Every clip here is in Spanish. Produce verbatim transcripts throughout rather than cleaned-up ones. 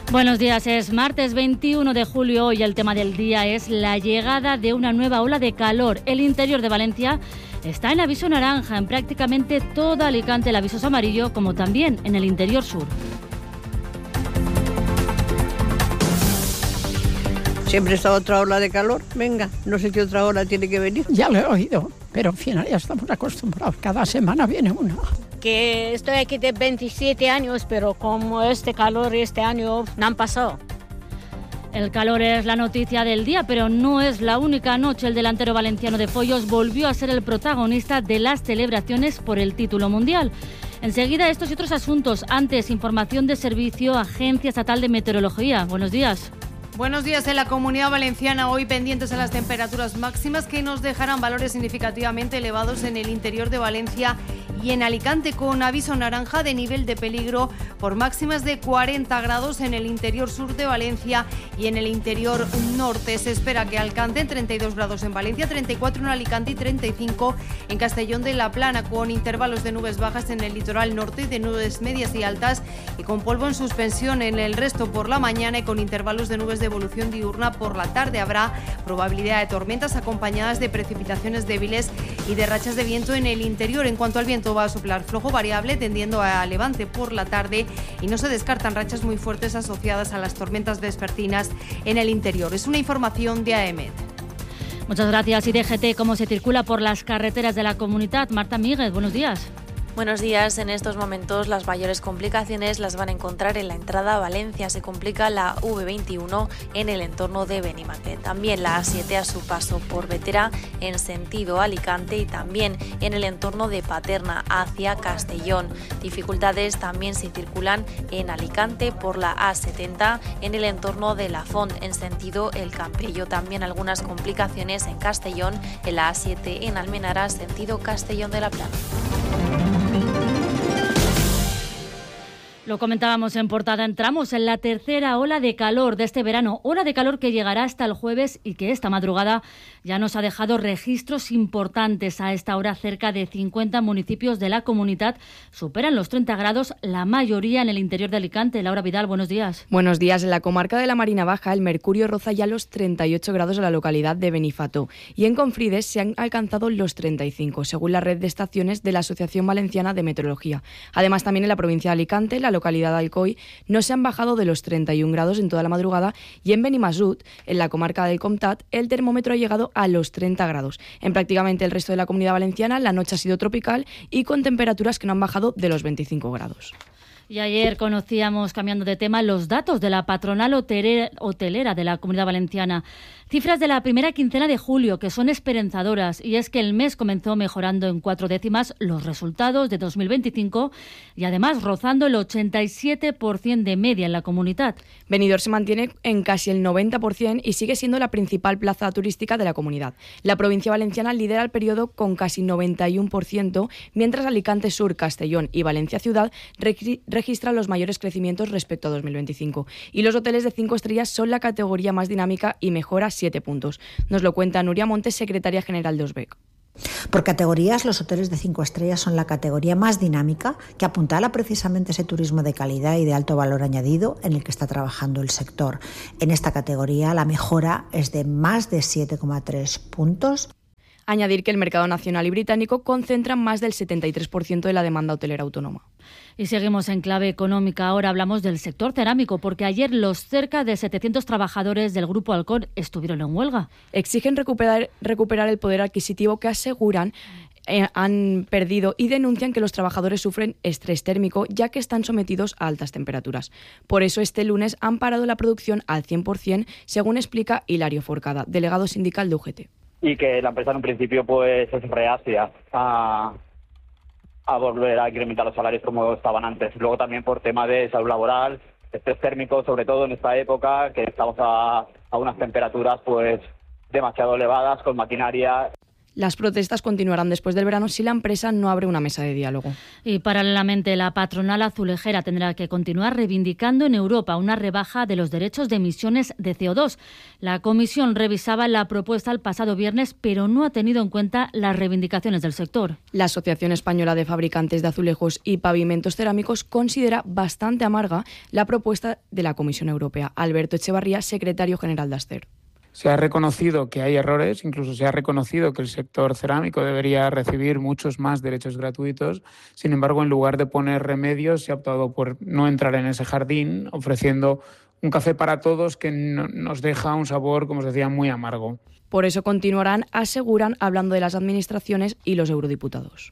Buenos días, es martes veintiuno de julio y el tema del día es la llegada de una nueva ola de calor. El interior de Valencia está en aviso naranja, en prácticamente toda Alicante el aviso es amarillo, como también en el interior sur. Siempre está otra ola de calor, venga, no sé qué otra ola tiene que venir. Ya lo he oído, pero al final ya estamos acostumbrados, cada semana viene una. Que estoy aquí de veintisiete años, pero como este calor este año no han pasado. El calor es la noticia del día, pero no es la única noche. El delantero valenciano de Follos volvió a ser el protagonista de las celebraciones por el título mundial. Enseguida estos y otros asuntos. Antes, información de servicio, Agencia Estatal de Meteorología. Buenos días. Buenos días. En la Comunidad Valenciana hoy pendientes a las temperaturas máximas que nos dejarán valores significativamente elevados en el interior de Valencia y en Alicante, con aviso naranja de nivel de peligro por máximas de cuarenta grados en el interior sur de Valencia y en el interior norte. Se espera que alcancen treinta y dos grados en Valencia, treinta y cuatro en Alicante y treinta y cinco en Castellón de la Plana, con intervalos de nubes bajas en el litoral norte y de nubes medias y altas y con polvo en suspensión en el resto por la mañana y con intervalos de nubes de evolución diurna por la tarde. Habrá probabilidad de tormentas acompañadas de precipitaciones débiles y de rachas de viento en el interior. En cuanto al viento, va a soplar flojo variable tendiendo a levante por la tarde y no se descartan rachas muy fuertes asociadas a las tormentas vespertinas en el interior. Es una información de AEMET. Muchas gracias. Y D G T, ¿cómo se circula por las carreteras de la comunidad? Marta Míguez, buenos días. Buenos días. En estos momentos las mayores complicaciones las van a encontrar en la entrada a Valencia. Se complica la V veintiuno en el entorno de Benimatet. También la A siete a su paso por Vetera en sentido Alicante y también en el entorno de Paterna hacia Castellón. Dificultades también se circulan en Alicante por la A setenta en el entorno de La Font en sentido El Campello. También algunas complicaciones en Castellón en la A siete en Almenara sentido Castellón de la Plana. Lo comentábamos en portada, entramos en la tercera ola de calor de este verano, ola de calor que llegará hasta el jueves y que esta madrugada ya nos ha dejado registros importantes. A esta hora cerca de cincuenta municipios de la comunidad superan los treinta grados, la mayoría en el interior de Alicante. Laura Vidal, buenos días. Buenos días. En la comarca de la Marina Baja el mercurio roza ya los treinta y ocho grados en la localidad de Benifato y en Confrides se han alcanzado los treinta y cinco, según la red de estaciones de la Asociación Valenciana de Meteorología. Además, también en la provincia de Alicante, la localidad de Alcoy, no se han bajado de los treinta y un grados en toda la madrugada y en Benimassut, en la comarca del Comtat, el termómetro ha llegado a los treinta grados. En prácticamente el resto de la Comunidad Valenciana la noche ha sido tropical y con temperaturas que no han bajado de los veinticinco grados. Y ayer conocíamos, cambiando de tema, los datos de la patronal hotelera de la Comunidad Valenciana. Cifras de la primera quincena de julio que son esperanzadoras, y es que el mes comenzó mejorando en cuatro décimas los resultados de dos mil veinticinco y además rozando el ochenta y siete por ciento de media en la comunidad. Benidorm se mantiene en casi el noventa por ciento y sigue siendo la principal plaza turística de la comunidad. La provincia valenciana lidera el periodo con casi noventa y uno por ciento, mientras Alicante Sur, Castellón y Valencia Ciudad registran registran los mayores crecimientos respecto a dos mil veinticinco. Y los hoteles de cinco estrellas son la categoría más dinámica y mejora siete puntos. Nos lo cuenta Nuria Montes, secretaria general de Osbec. Por categorías, los hoteles de cinco estrellas son la categoría más dinámica, que apuntala precisamente ese turismo de calidad y de alto valor añadido en el que está trabajando el sector. En esta categoría la mejora es de más de siete coma tres puntos. Añadir que el mercado nacional y británico concentran más del setenta y tres por ciento de la demanda hotelera autónoma. Y seguimos en clave económica. Ahora hablamos del sector cerámico, porque ayer los cerca de setecientos trabajadores del Grupo Alcor estuvieron en huelga. Exigen recuperar, recuperar el poder adquisitivo que aseguran eh, han perdido y denuncian que los trabajadores sufren estrés térmico ya que están sometidos a altas temperaturas. Por eso este lunes han parado la producción al cien por ciento, según explica Hilario Forcada, delegado sindical de U G T. Y que la empresa en un principio pues es reacia a, a volver a incrementar los salarios como estaban antes. Luego también por tema de salud laboral, estrés térmico, sobre todo en esta época que estamos a, a unas temperaturas pues demasiado elevadas con maquinaria. Las protestas continuarán después del verano si la empresa no abre una mesa de diálogo. Y paralelamente la patronal azulejera tendrá que continuar reivindicando en Europa una rebaja de los derechos de emisiones de C O dos. La Comisión revisaba la propuesta el pasado viernes, pero no ha tenido en cuenta las reivindicaciones del sector. La Asociación Española de Fabricantes de Azulejos y Pavimentos Cerámicos considera bastante amarga la propuesta de la Comisión Europea. Alberto Echevarría, secretario general de Aster. Se ha reconocido que hay errores, incluso se ha reconocido que el sector cerámico debería recibir muchos más derechos gratuitos. Sin embargo, en lugar de poner remedios, se ha optado por no entrar en ese jardín, ofreciendo un café para todos que no, nos deja un sabor, como os decía, muy amargo. Por eso continuarán, aseguran, hablando de las administraciones y los eurodiputados.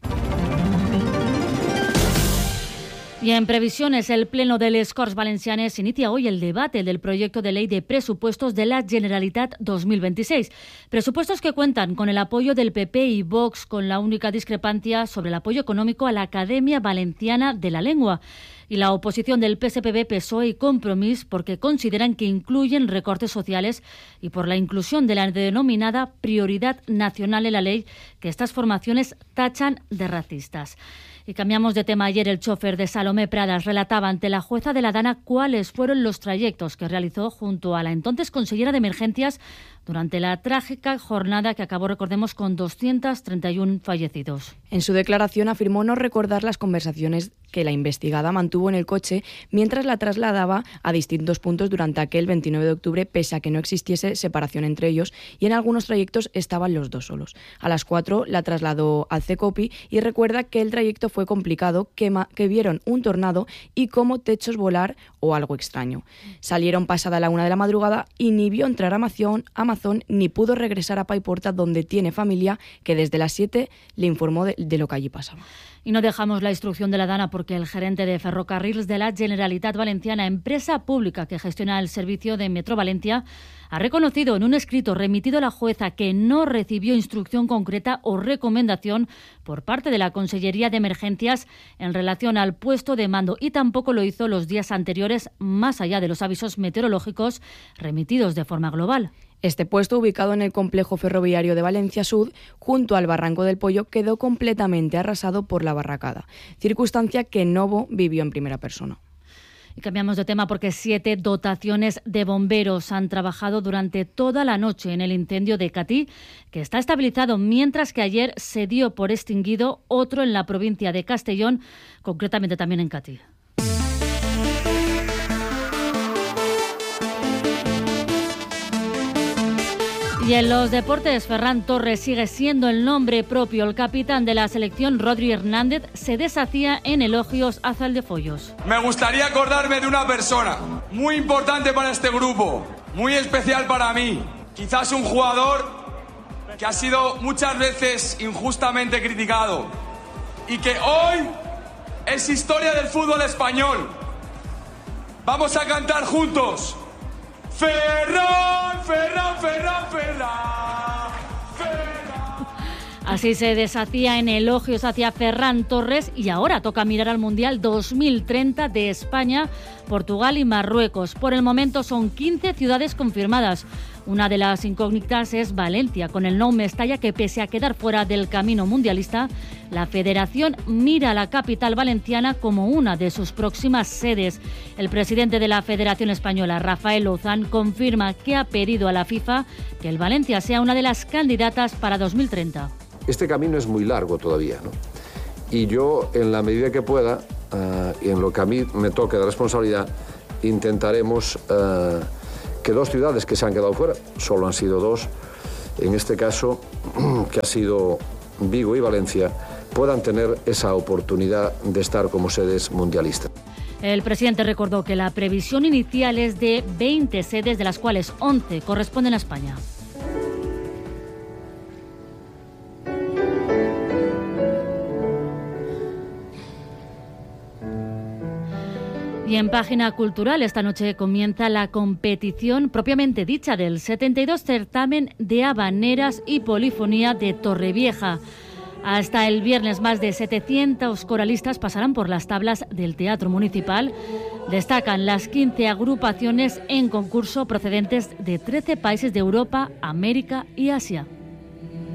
Y en previsiones, el Pleno de les Corts Valencianes inicia hoy el debate del proyecto de ley de presupuestos de la Generalitat dos mil veintiséis. Presupuestos que cuentan con el apoyo del P P y Vox, con la única discrepancia sobre el apoyo económico a la Academia Valenciana de la Lengua. Y la oposición del P S P B, P S O E y Compromís, porque consideran que incluyen recortes sociales y por la inclusión de la denominada prioridad nacional en la ley, que estas formaciones tachan de racistas. Y cambiamos de tema. Ayer el chofer de Salomé Pradas relataba ante la jueza de la Dana cuáles fueron los trayectos que realizó junto a la entonces consellera de Emergencias durante la trágica jornada que acabó, recordemos, con doscientos treinta y uno fallecidos. En su declaración afirmó no recordar las conversaciones que la investigada mantuvo en el coche mientras la trasladaba a distintos puntos durante aquel veintinueve de octubre, pese a que no existiese separación entre ellos y en algunos trayectos estaban los dos solos. A las cuatro la trasladó al CECOPI y recuerda que el trayecto fue complicado, que, ma- que vieron un tornado y cómo techos volar o algo extraño. Salieron pasada la una de la madrugada y ni vio entrar a Amazon, Amazon ni pudo regresar a Paiporta, donde tiene familia, que desde las siete le informó de, de lo que allí pasaba. Y no dejamos la instrucción de la Dana porque el gerente de Ferrocarrils de la Generalitat Valenciana, empresa pública que gestiona el servicio de Metro Valencia, ha reconocido en un escrito remitido a la jueza que no recibió instrucción concreta o recomendación por parte de la Consellería de Emergencias en relación al puesto de mando y tampoco lo hizo los días anteriores, más allá de los avisos meteorológicos remitidos de forma global. Este puesto, ubicado en el complejo ferroviario de Valencia Sud, junto al Barranco del Pollo, quedó completamente arrasado por la barracada, circunstancia que Novo vivió en primera persona. Y cambiamos de tema porque siete dotaciones de bomberos han trabajado durante toda la noche en el incendio de Catí, que está estabilizado, mientras que ayer se dio por extinguido otro en la provincia de Castellón, concretamente también en Catí. Y en los deportes, Ferran Torres sigue siendo el nombre propio. El capitán de la selección, Rodri Hernández, se deshacía en elogios a Zaldefollos. Me gustaría acordarme de una persona muy importante para este grupo, muy especial para mí. Quizás un jugador que ha sido muchas veces injustamente criticado y que hoy es historia del fútbol español. Vamos a cantar juntos. Ferran, Ferran, Ferran, Ferran, Ferran. Así se deshacía en elogios hacia Ferran Torres y ahora toca mirar al Mundial dos mil treinta de España, Portugal y Marruecos. Por el momento son quince ciudades confirmadas. Una de las incógnitas es Valencia, con el Nou Mestalla, que pese a quedar fuera del camino mundialista, la Federación mira a la capital valenciana como una de sus próximas sedes. El presidente de la Federación Española, Rafael Lozán, confirma que ha pedido a la FIFA que el Valencia sea una de las candidatas para dos mil treinta. Este camino es muy largo todavía, ¿no? Y yo, en la medida que pueda, uh, y en lo que a mí me toque de responsabilidad, intentaremos uh, que dos ciudades que se han quedado fuera, solo han sido dos, en este caso, que ha sido Vigo y Valencia, puedan tener esa oportunidad de estar como sedes mundialistas. El presidente recordó que la previsión inicial es de veinte sedes, de las cuales once corresponden a España. Y en página cultural, esta noche comienza la competición propiamente dicha del setenta y dos certamen de habaneras y polifonía de Torrevieja. Hasta el viernes, más de setecientos coralistas pasarán por las tablas del Teatro Municipal. Destacan las quince agrupaciones en concurso procedentes de trece países de Europa, América y Asia.